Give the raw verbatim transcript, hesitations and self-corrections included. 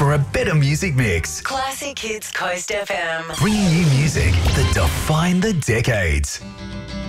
for a better music mix. Classic Hits Coast F M. Bringing you music that defined the decades.